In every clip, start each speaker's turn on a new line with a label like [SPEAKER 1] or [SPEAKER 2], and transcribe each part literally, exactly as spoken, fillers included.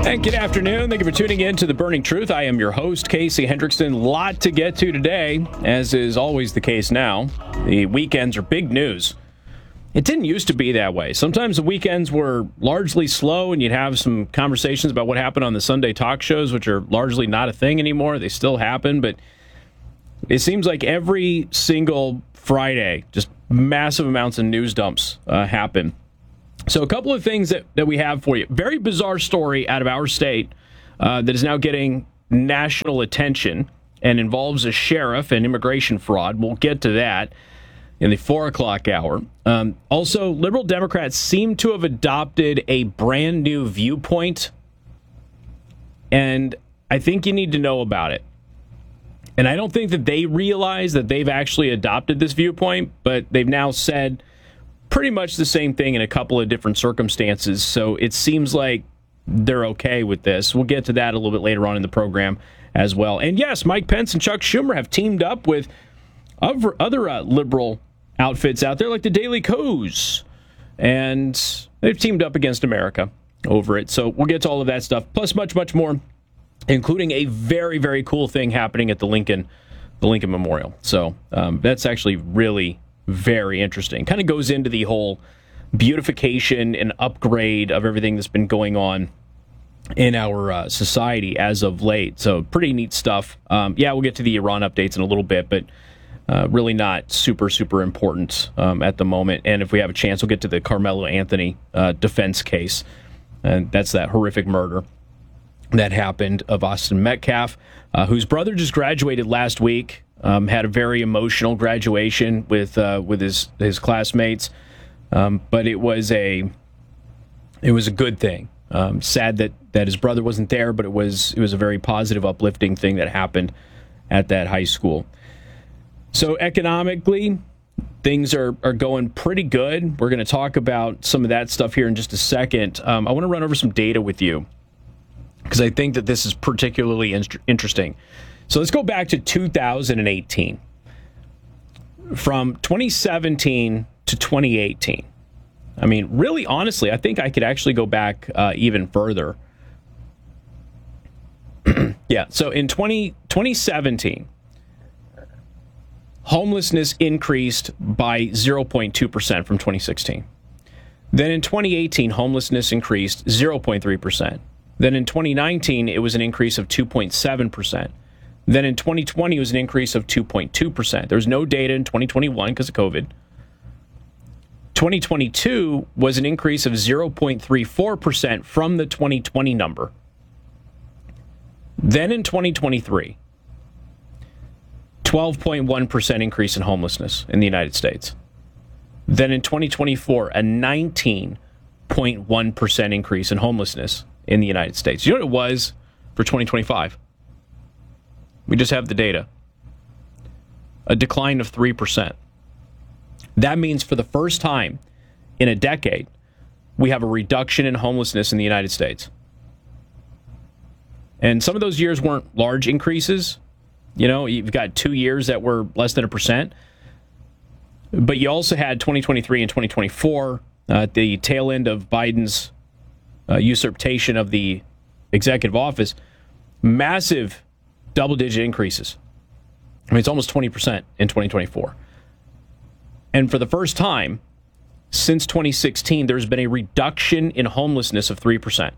[SPEAKER 1] And good afternoon. Thank you for tuning in to The Burning Truth. I am your host, Casey Hendrickson. Lot to get to today, as is always the case now. The weekends are big news. It didn't used to be that way. Sometimes the weekends were largely slow, and you'd have some conversations about what happened on the Sunday talk shows, which are largely not a thing anymore. They still happen, but it seems like every single Friday, just massive amounts of news dumps uh, happen. So a couple of things that, that we have for you. Very bizarre story out of our state uh, that is now getting national attention and involves a sheriff and immigration fraud. We'll get to that in the four o'clock hour. Um, also, liberal Democrats seem to have adopted a brand new viewpoint, and I think you need to know about it. And I don't think that they realize that they've actually adopted this viewpoint, but they've now said pretty much the same thing in a couple of different circumstances. So it seems like they're okay with this. We'll get to that a little bit later on in the program as well. And yes, Mike Pence and Chuck Schumer have teamed up with other, other uh, liberal outfits out there like the Daily Kos. And they've teamed up against America over it. So we'll get to all of that stuff, plus much, much more, including a very, very cool thing happening at the Lincoln, the Lincoln Memorial. So um, that's actually really very interesting. Kind of goes into the whole beautification and upgrade of everything that's been going on in our uh, society as of late. So pretty neat stuff. Um, yeah, we'll get to the Iran updates in a little bit, but uh, really not super, super important um, at the moment. And if we have a chance, we'll get to the Carmelo Anthony uh, defense case. And that's that horrific murder that happened of Austin Metcalf, uh, whose brother just graduated last week. Um, had a very emotional graduation with uh, with his his classmates, um, but it was a it was a good thing. Um, sad that, that his brother wasn't there, but it was it was a very positive, uplifting thing that happened at that high school. So economically, things are are going pretty good. We're going to talk about some of that stuff here in just a second. Um, I want to run over some data with you because I think that this is particularly in- interesting. So let's go back to two thousand eighteen. From twenty seventeen to twenty eighteen. I mean, really, honestly, I think I could actually go back uh, even further. Yeah, so in twenty, twenty seventeen, homelessness increased by zero point two percent from twenty sixteen. Then in twenty eighteen, homelessness increased zero point three percent. Then in twenty nineteen, it was an increase of two point seven percent. Then in twenty twenty, it was an increase of two point two percent. There's no data in twenty twenty-one because of COVID. twenty twenty-two was an increase of zero point three four percent from the twenty twenty number. Then in twenty twenty-three, twelve point one percent increase in homelessness in the United States. Then in twenty twenty-four, a nineteen point one percent increase in homelessness in the United States. You know what it was for twenty twenty-five? We just have the data. A decline of three percent. That means for the first time in a decade, we have a reduction in homelessness in the United States. And some of those years weren't large increases. You know, you've got two years that were less than a percent. But you also had twenty twenty-three and twenty twenty-four, uh, at the tail end of Biden's uh, usurpation of the executive office, massive double-digit increases. I mean, it's almost twenty percent in twenty twenty-four. And for the first time since twenty sixteen, there's been a reduction in homelessness of three percent,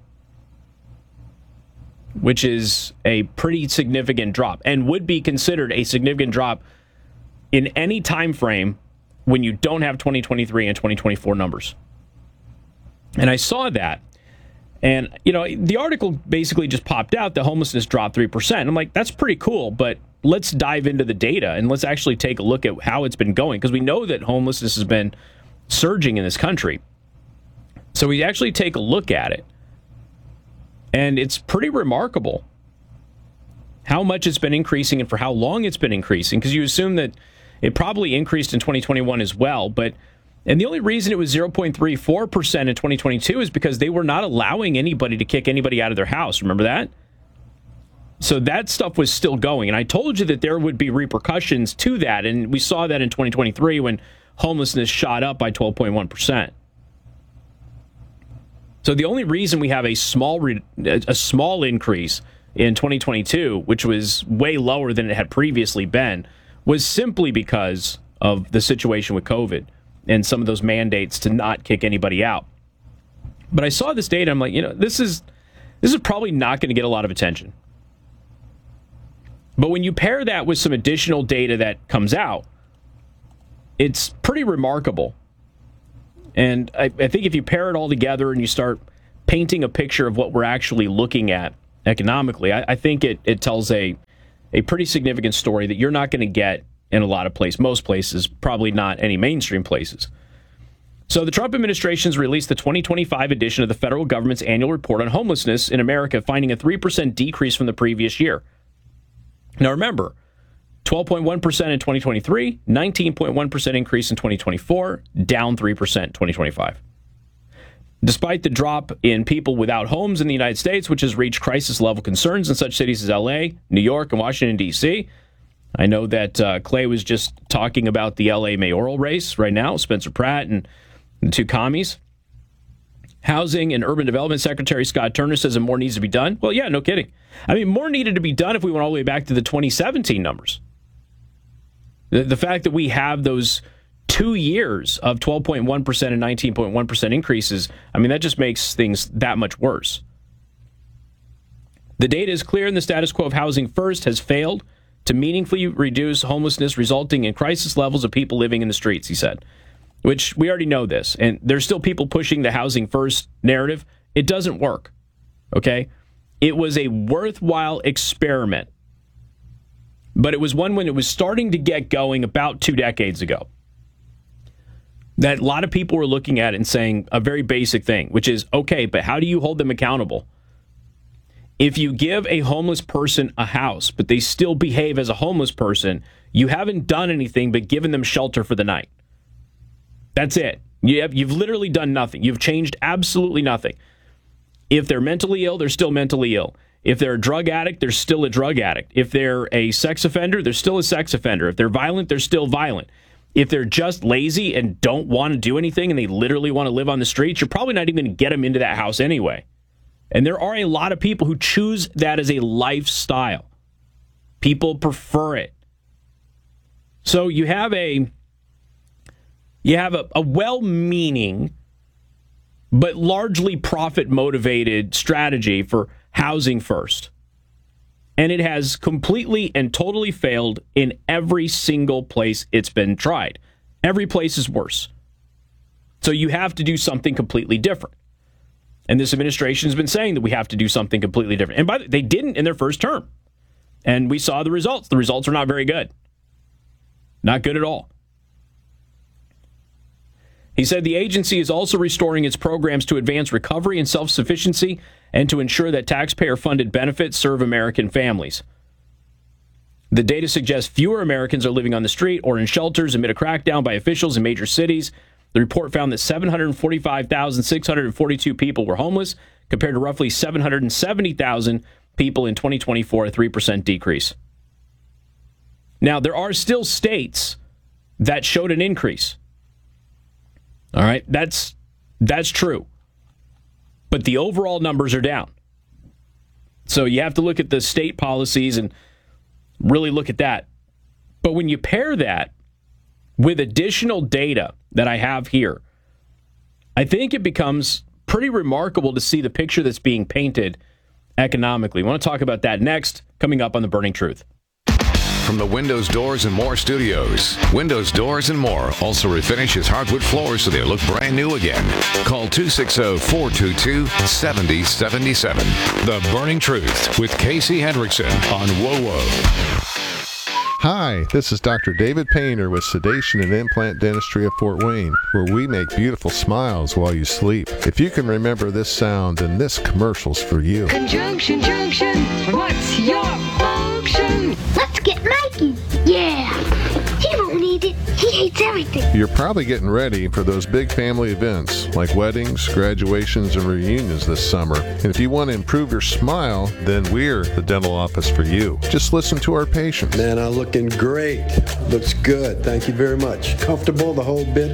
[SPEAKER 1] which is a pretty significant drop and would be considered a significant drop in any time frame when you don't have twenty twenty-three and twenty twenty-four numbers. And I saw that. And, you know, the article basically just popped out that homelessness dropped three percent. I'm like, that's pretty cool, but let's dive into the data and let's actually take a look at how it's been going, because we know that homelessness has been surging in this country. So we actually take a look at it, and it's pretty remarkable how much it's been increasing and for how long it's been increasing, because you assume that it probably increased in twenty twenty-one as well, but and the only reason it was zero point three four percent in twenty twenty-two is because they were not allowing anybody to kick anybody out of their house. Remember that? So that stuff was still going. And I told you that there would be repercussions to that. And we saw that in twenty twenty-three when homelessness shot up by twelve point one percent. So the only reason we have a small re- a small increase in twenty twenty-two, which was way lower than it had previously been, was simply because of the situation with COVID and some of those mandates to not kick anybody out. But I saw this data, I'm like, you know, this is this is probably not going to get a lot of attention. But when you pair that with some additional data that comes out, it's pretty remarkable. And I, I think if you pair it all together and you start painting a picture of what we're actually looking at economically, I, I think it, it tells a, a pretty significant story that you're not going to get in a lot of places, most places, probably not any mainstream places. So the Trump administration has released the twenty twenty-five edition of the federal government's annual report on homelessness in America, finding a three percent decrease from the previous year. Now remember, twelve point one percent in twenty twenty-three, nineteen point one percent increase in twenty twenty-four, down three percent in twenty twenty-five. Despite the drop in people without homes in the United States, which has reached crisis-level concerns in such cities as L A, New York, and Washington, D C, I know that uh, Clay was just talking about the L A mayoral race right now, Spencer Pratt and the two commies. Housing and Urban Development Secretary Scott Turner says that more needs to be done. Well, yeah, no kidding. I mean, more needed to be done if we went all the way back to the twenty seventeen numbers. The, the fact that we have those two years of twelve point one percent and nineteen point one percent increases, I mean, that just makes things that much worse. The data is clear, and the status quo of Housing First has failed to meaningfully reduce homelessness, resulting in crisis levels of people living in the streets, he said. Which we already know this, and there's still people pushing the Housing First narrative. It doesn't work, okay? It was a worthwhile experiment, but it was one when it was starting to get going about two decades ago. That a lot of people were looking at it and saying a very basic thing, which is, okay, but how do you hold them accountable? If you give a homeless person a house, but they still behave as a homeless person, you haven't done anything but given them shelter for the night. That's it. You have, you've literally done nothing. You've changed absolutely nothing. If they're mentally ill, they're still mentally ill. If they're a drug addict, they're still a drug addict. If they're a sex offender, they're still a sex offender. If they're violent, they're still violent. If they're just lazy and don't want to do anything and they literally want to live on the streets, you're probably not even going to get them into that house anyway. And there are a lot of people who choose that as a lifestyle. People prefer it. So you have a you have a, a well-meaning but largely profit-motivated strategy for Housing First. And it has completely and totally failed in every single place it's been tried. Every place is worse. So you have to do something completely different. And this administration has been saying that we have to do something completely different. And by the way, they didn't in their first term. And we saw the results. The results are not very good. Not good at all. He said the agency is also restoring its programs to advance recovery and self-sufficiency and to ensure that taxpayer-funded benefits serve American families. The data suggests fewer Americans are living on the street or in shelters amid a crackdown by officials in major cities. The report found that seven hundred forty-five thousand six hundred forty-two people were homeless, compared to roughly seven hundred seventy thousand people in twenty twenty-four, a three percent decrease. Now, there are still states that showed an increase. All right, that's that's true. But the overall numbers are down. So you have to look at the state policies and really look at that. But when you pair that with additional data that I have here, I think it becomes pretty remarkable to see the picture that's being painted economically. We want to talk about that next, coming up on The Burning Truth.
[SPEAKER 2] From the Windows, Doors, and More studios, Windows, Doors, and More also refinishes hardwood floors so they look brand new again. Call two six zero, four two two, seven zero seven seven. The Burning Truth with Casey Hendrickson on W O W O.
[SPEAKER 3] Hi, this is Doctor David Painter with Sedation and Implant Dentistry of Fort Wayne, where we make beautiful smiles while you sleep. If you can remember this sound, then this commercial's for you.
[SPEAKER 4] Conjunction, junction, what's your function?
[SPEAKER 5] Let's get Mikey. Yeah. He won't need it. He hates everything.
[SPEAKER 3] You're probably getting ready for those big family events like weddings, graduations, and reunions this summer. And if you want to improve your smile, then we're the dental office for you. Just listen to our patients.
[SPEAKER 6] Man, I'm looking great. Looks good. Thank you very much. Comfortable, the whole bit?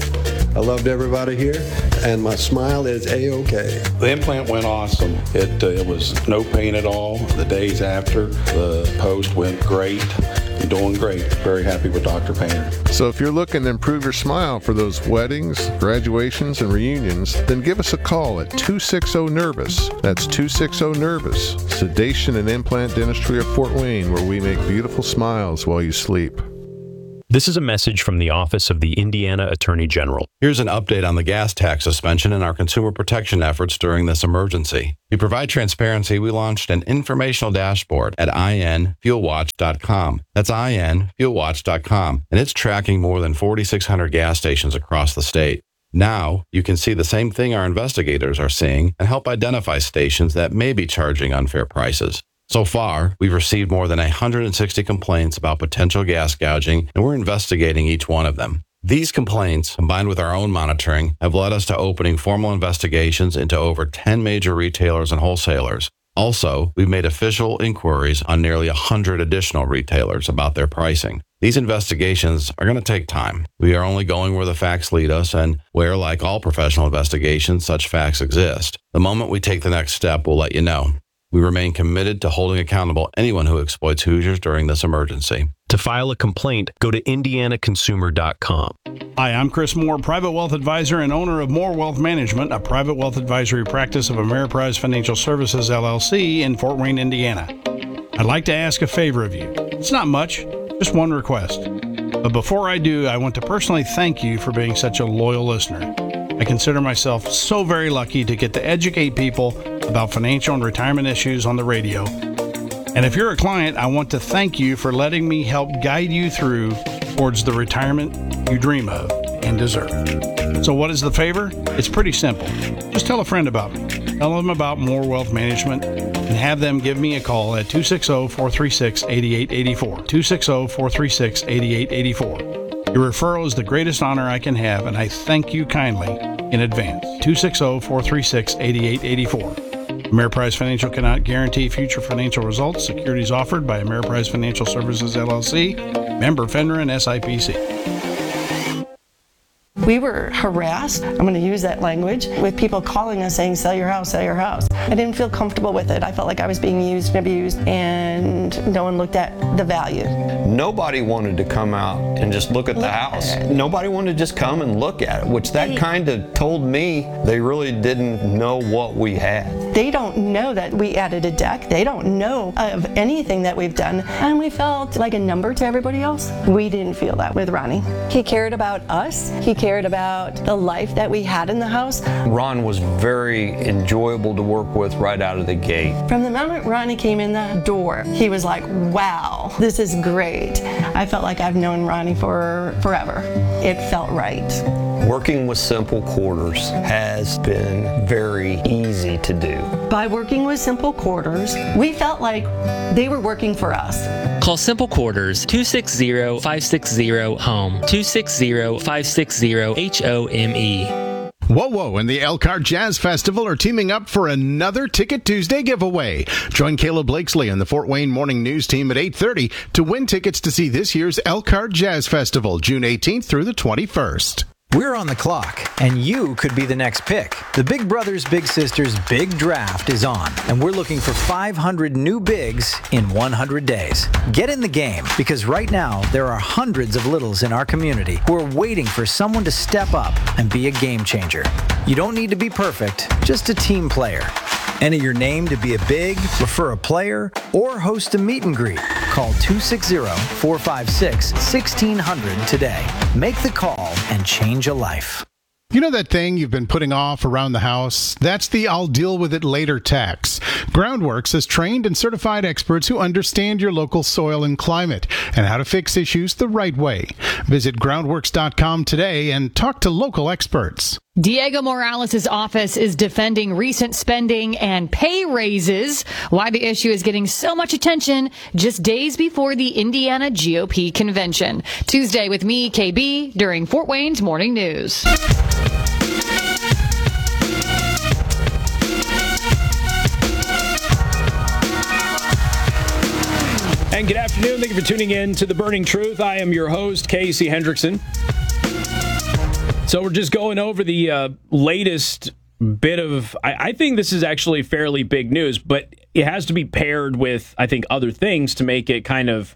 [SPEAKER 6] I loved everybody here, and my smile is A-OK.
[SPEAKER 7] The implant went awesome. It, uh, it was no pain at all. The days after, the post went great. I'm doing great. Very happy with Doctor Painter.
[SPEAKER 3] So if you're looking to improve your smile for those weddings, graduations, and reunions, then give us a call at two six zero nervous. That's two six zero nervous. Sedation and Implant Dentistry of Fort Wayne, where we make beautiful smiles while you sleep.
[SPEAKER 8] This is a message from the Office of the Indiana Attorney General.
[SPEAKER 9] Here's an update on the gas tax suspension and our consumer protection efforts during this emergency. To provide transparency, we launched an informational dashboard at I N fuel watch dot com. That's I N fuel watch dot com, and it's tracking more than forty-six hundred gas stations across the state. Now, you can see the same thing our investigators are seeing and help identify stations that may be charging unfair prices. So far, we've received more than one hundred sixty complaints about potential gas gouging, and we're investigating each one of them. These complaints, combined with our own monitoring, have led us to opening formal investigations into over ten major retailers and wholesalers. Also, we've made official inquiries on nearly one hundred additional retailers about their pricing. These investigations are going to take time. We are only going where the facts lead us and where, like all professional investigations, such facts exist. The moment we take the next step, we'll let you know. We remain committed to holding accountable anyone who exploits Hoosiers during this emergency.
[SPEAKER 8] To file a complaint, go to indiana consumer dot com.
[SPEAKER 10] Hi, I'm Chris Moore, Private Wealth Advisor and owner of Moore Wealth Management, a private wealth advisory practice of Ameriprise Financial Services, L L C in Fort Wayne, Indiana. I'd like to ask a favor of you. It's not much, just one request. But before I do, I want to personally thank you for being such a loyal listener. I consider myself so very lucky to get to educate people about financial and retirement issues on the radio. And if you're a client, I want to thank you for letting me help guide you through towards the retirement you dream of and deserve. So what is the favor? It's pretty simple. Just tell a friend about me. Tell them about Moore Wealth Management and have them give me a call at two six zero, four three six, eight eight eight four. two six zero, four three six, eight eight eight four. Your referral is the greatest honor I can have, and I thank you kindly in advance. two six zero, four three six, eight eight eight four. Ameriprise Financial cannot guarantee future financial results. Securities offered by Ameriprise Financial Services, L L C, member FINRA and S I P C.
[SPEAKER 11] We were harassed, I'm going to use that language, with people calling us saying, sell your house, sell your house. I didn't feel comfortable with it. I felt like I was being used and abused, and no one looked at the value.
[SPEAKER 12] Nobody wanted to come out and just look at the house. Nobody wanted to just come and look at it, which that kind of told me they really didn't know what we had.
[SPEAKER 11] They don't know that we added a deck. They don't know of anything that we've done, and we felt like a number to everybody else. We didn't feel that with Ronnie. He cared about us. He cared about the life that we had in the house.
[SPEAKER 12] Ron was very enjoyable to work with right out of the gate.
[SPEAKER 11] From the moment Ronnie came in the door, he was like, wow, this is great. I felt like I've known Ronnie for forever. It felt right.
[SPEAKER 12] Working with Simple Quarters has been very easy to do.
[SPEAKER 11] By working with Simple Quarters, we felt like they were working for us.
[SPEAKER 13] Call Simple Quarters two six zero, five six zero, HOME, two six zero, five six zero, H O M E.
[SPEAKER 14] Whoa, whoa, and the Elkhart Jazz Festival are teaming up for another Ticket Tuesday giveaway. Join Caleb Blakesley and the Fort Wayne Morning News team at eight thirty to win tickets to see this year's Elkhart Jazz Festival, June eighteenth through the twenty-first.
[SPEAKER 15] We're on the clock, and you could be the next pick. The Big Brothers Big Sisters Big Draft is on, and we're looking for five hundred new bigs in one hundred days. Get in the game, because right now there are hundreds of littles in our community who are waiting for someone to step up and be a game changer. You don't need to be perfect, just a team player. Enter your name to be a big, refer a player, or host a meet and greet. Call two six zero, four five six, one six zero zero today. Make the call and change a life.
[SPEAKER 14] You know that thing you've been putting off around the house? That's the I'll deal with it later tax. Groundworks has trained and certified experts who understand your local soil and climate and how to fix issues the right way. Visit groundworks dot com today and talk to local experts.
[SPEAKER 16] Diego Morales' office is defending recent spending and pay raises. Why the issue is getting so much attention just days before the Indiana G O P convention. Tuesday with me, K B, during Fort Wayne's Morning News.
[SPEAKER 1] And good afternoon. Thank you for tuning in to The Burning Truth. I am your host, Casey Hendrickson. So we're just going over the uh, latest bit of, I, I think this is actually fairly big news, but it has to be paired with, I think, other things to make it kind of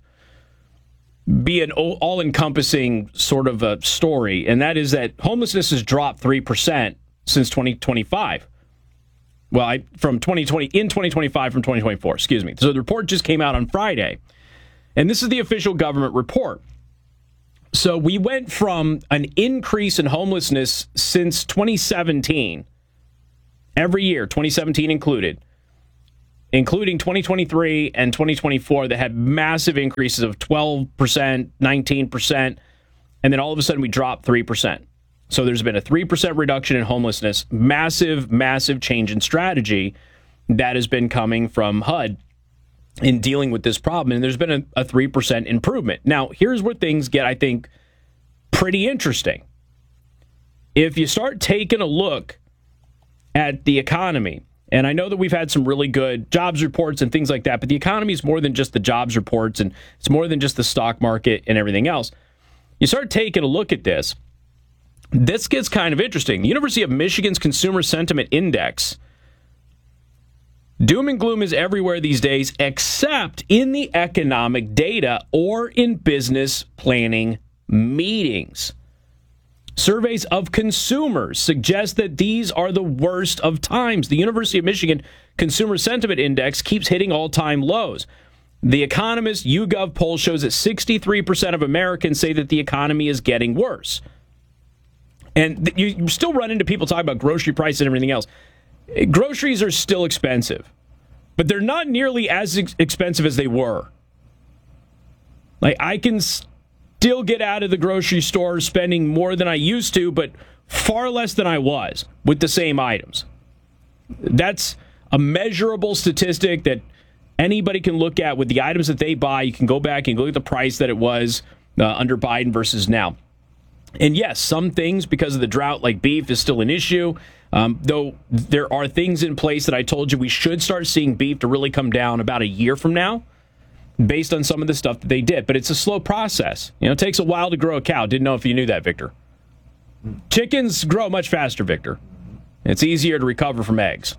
[SPEAKER 1] be an all-encompassing sort of a story, and that is that homelessness has dropped three percent since twenty twenty-five. Well, I, from twenty twenty, in twenty twenty-five from twenty twenty-four, excuse me. So the report just came out on Friday, and this is the official government report. So we went from an increase in homelessness since twenty seventeen, every year, twenty seventeen included, including twenty twenty-three and twenty twenty-four, that had massive increases of twelve percent, nineteen percent, and then all of a sudden we dropped three percent. So there's been a three percent reduction in homelessness, massive, massive change in strategy that has been coming from H U D in dealing with this problem, and there's been a, a three percent improvement. Now, here's where things get, I think, pretty interesting. If you start taking a look at the economy, and I know that we've had some really good jobs reports and things like that, but the economy is more than just the jobs reports, and it's more than just the stock market and everything else. You start taking a look at this, this gets kind of interesting. The University of Michigan's Consumer Sentiment Index, doom and gloom is everywhere these days, except in the economic data or in business planning meetings. Surveys of consumers suggest that these are the worst of times. The University of Michigan Consumer Sentiment Index keeps hitting all-time lows. The Economist YouGov poll shows that sixty-three percent of Americans say that the economy is getting worse. And you still run into people talking about grocery prices and everything else. Groceries are still expensive, but they're not nearly as ex- expensive as they were. Like, I can still get out of the grocery store spending more than I used to, but far less than I was with the same items. That's a measurable statistic that anybody can look at with the items that they buy. You can go back and look at the price that it was uh, under Biden versus now. And yes, some things, because of the drought, like beef, is still an issue. Um, though there are things in place that I told you we should start seeing beef to really come down about a year from now, based on some of the stuff that they did. But it's a slow process. You know, it takes a while to grow a cow. Didn't know if you knew that, Victor. Chickens grow much faster, Victor. It's easier to recover from eggs.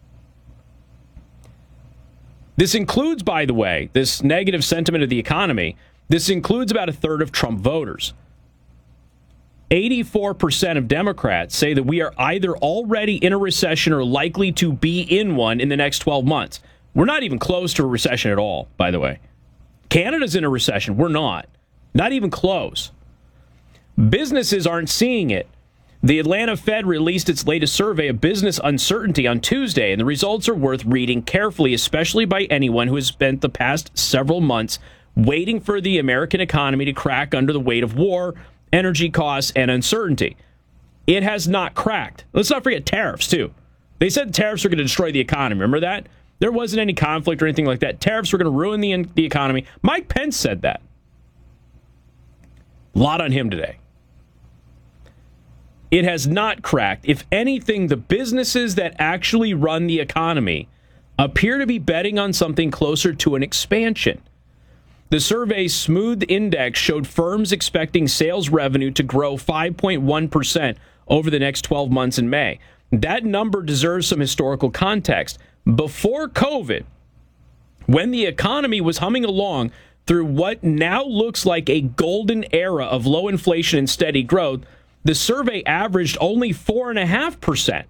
[SPEAKER 1] This includes, by the way, this negative sentiment of the economy. This includes about a third of Trump voters. eighty-four percent of Democrats say that we are either already in a recession or likely to be in one in the next twelve months. We're not even close to a recession at all, by the way. Canada's in a recession. We're not. Not even close. Businesses aren't seeing it. The Atlanta Fed released its latest survey of business uncertainty on Tuesday, and the results are worth reading carefully, especially by anyone who has spent the past several months waiting for the American economy to crack under the weight of war, energy costs, and uncertainty. It has not cracked. Let's not forget tariffs, too. They said tariffs are going to destroy the economy. Remember that? There wasn't any conflict or anything like that. Tariffs were going to ruin the, the economy. Mike Pence said that. A lot on him today. It has not cracked. If anything, the businesses that actually run the economy appear to be betting on something closer to an expansion. The survey's Smooth Index showed firms expecting sales revenue to grow five point one percent over the next twelve months in May. That number deserves some historical context. Before COVID, when the economy was humming along through what now looks like a golden era of low inflation and steady growth, the survey averaged only four point five percent.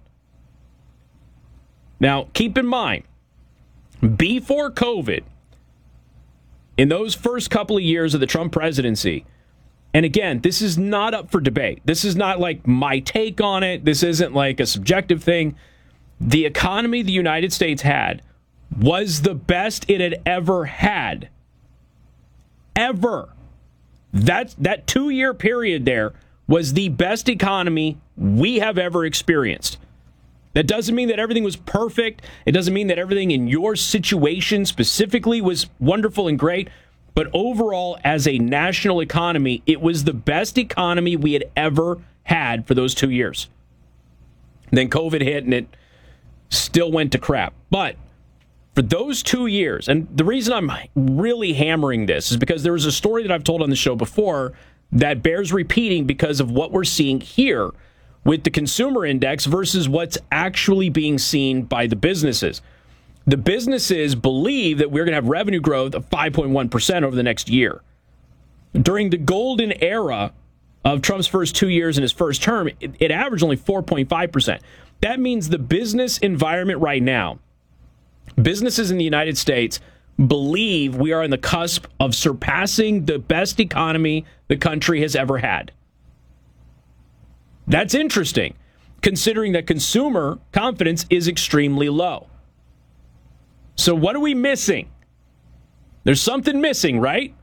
[SPEAKER 1] Now, keep in mind, before COVID, in those first couple of years of the Trump presidency, and again, this is not up for debate. This is not like my take on it. This isn't like a subjective thing. The economy the United States had was the best it had ever had. Ever. That, that two-year period there was the best economy we have ever experienced. That doesn't mean that everything was perfect. It doesn't mean that everything in your situation specifically was wonderful and great. But overall, as a national economy, it was the best economy we had ever had for those two years. Then COVID hit and it still went to crap. But for those two years, and the reason I'm really hammering this is because there was a story that I've told on the show before that bears repeating because of what we're seeing here with the consumer index versus what's actually being seen by the businesses. The businesses believe that we're going to have revenue growth of five point one percent over the next year. During the golden era of Trump's first two years in his first term, it, it averaged only four point five percent. That means the business environment right now, businesses in the United States believe we are on the cusp of surpassing the best economy the country has ever had. That's interesting, considering that consumer confidence is extremely low. So what are we missing? There's something missing, right?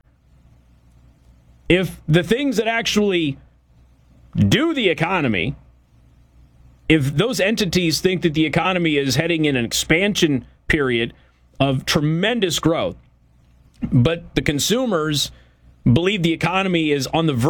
[SPEAKER 1] If the things that actually do the economy, if those entities think that the economy is heading in an expansion period of tremendous growth, but the consumers believe the economy is on the verge